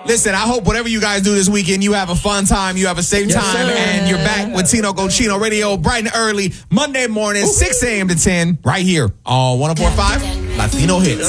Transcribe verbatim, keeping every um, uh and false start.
Listen, I hope whatever you guys do this weekend, you have a fun time, you have a safe Yes, time, sir. and you're back with Tino Cochino Radio bright and early, Monday morning, six a.m. to ten, right here on one oh four point five Latino Hits.